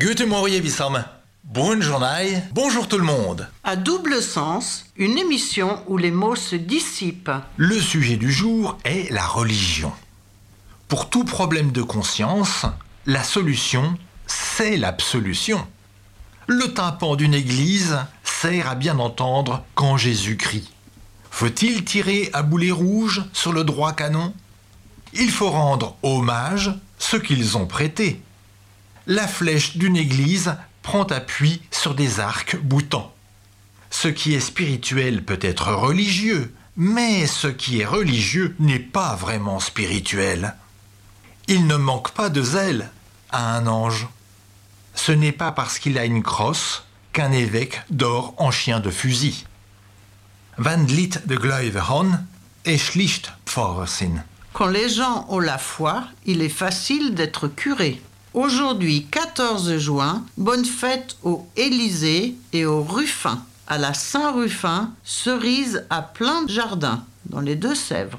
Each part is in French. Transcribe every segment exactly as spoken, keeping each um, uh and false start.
Guten Morgen, Wissam. Bonne journée, bonjour tout le monde. À double sens, une émission où les mots se dissipent. Le sujet du jour est la religion. Pour tout problème de conscience, la solution, c'est l'absolution. Le tympan d'une église sert à bien entendre quand Jésus crie. Faut-il tirer à boulet rouge sur le droit canon ? Il faut rendre hommage ce qu'ils ont prêté. La flèche d'une église prend appui sur des arcs boutants. Ce qui est spirituel peut être religieux, mais ce qui est religieux n'est pas vraiment spirituel. Il ne manque pas de zèle à un ange. Ce n'est pas parce qu'il a une crosse qu'un évêque dort en chien de fusil. Van Lied de Gläubigen est schlicht Pfarrersinn. Quand les gens ont la foi, il est facile d'être curé. Aujourd'hui, quatorze juin, bonne fête au Élysée et au Ruffin. À la Saint-Ruffin, cerise à plein jardin, dans les Deux-Sèvres.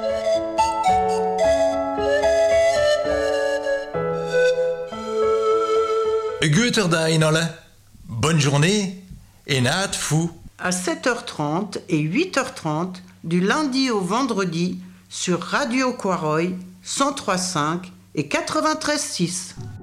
Guter Dag alle. Bonne journée et naat fou. À sept heures trente et huit heures trente, du lundi au vendredi, sur Radio Quaroy, cent trois virgule cinq et quatre-vingt-treize virgule six.